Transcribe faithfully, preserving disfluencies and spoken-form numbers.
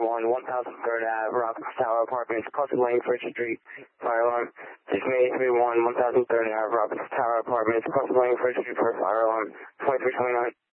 one, one thousand third Ave, Rockets Tower Apartments, Cluster Lane, First Street, fire alarm. six eight three one, one thousand third Ave, Rockets Tower Apartments, Cluster Lane, First Street, for fire alarm. twenty-three twenty-nine.